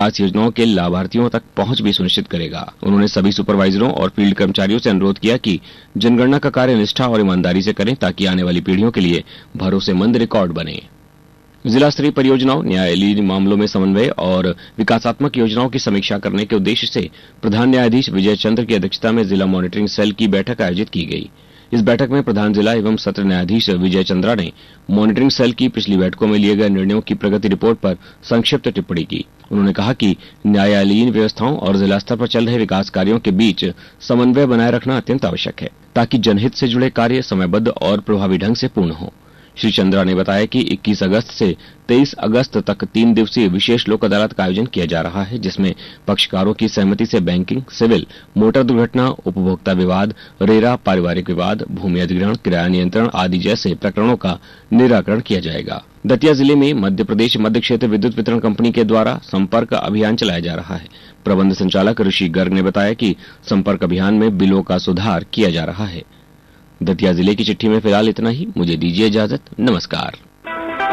विकास योजनाओं के लाभार्थियों तक पहुंच भी सुनिश्चित करेगा। उन्होंने सभी सुपरवाइजरों और फील्ड कर्मचारियों से अनुरोध किया कि जनगणना का कार्य निष्ठा और ईमानदारी से करें ताकि आने वाली पीढ़ियों के लिए भरोसेमंद रिकॉर्ड बने। जिला स्तरीय परियोजनाओं, न्यायालयीन मामलों में समन्वय और विकासात्मक योजनाओं की समीक्षा करने के उद्देश्य से प्रधान न्यायाधीश विजय चंद्र की अध्यक्षता में जिला मॉनिटरिंग सेल की बैठक आयोजित की गई। इस बैठक में प्रधान जिला एवं सत्र न्यायाधीश विजय चंद्रा ने मॉनिटरिंग सेल की पिछली बैठकों में लिए गए निर्णयों की प्रगति रिपोर्ट पर संक्षिप्त टिप्पणी की। उन्होंने कहा कि न्यायालयीन व्यवस्थाओं और जिला स्तर पर चल रहे विकास कार्यों के बीच समन्वय बनाए रखना अत्यंत आवश्यक है ताकि जनहित से जुड़े कार्य समयबद्ध और प्रभावी ढंग से पूर्ण हो। श्री चंद्रा ने बताया कि 21 अगस्त से 23 अगस्त तक 3 दिवसीय विशेष लोक अदालत का आयोजन किया जा रहा है, जिसमें पक्षकारों की सहमति से बैंकिंग, सिविल, मोटर दुर्घटना, उपभोक्ता विवाद, रेरा, पारिवारिक विवाद, भूमि अधिग्रहण, किराया नियंत्रण आदि जैसे प्रकरणों का निराकरण किया जाएगा। दतिया जिले में मध्य प्रदेश मध्य क्षेत्र विद्युत वितरण कंपनी के द्वारा संपर्क अभियान चलाया जा रहा है। प्रबंध संचालक ऋषि गर्ग ने बताया कि संपर्क अभियान में बिलों का सुधार किया जा रहा है। दतिया जिले की चिट्ठी में फिलहाल इतना ही। मुझे दीजिए इजाजत। नमस्कार।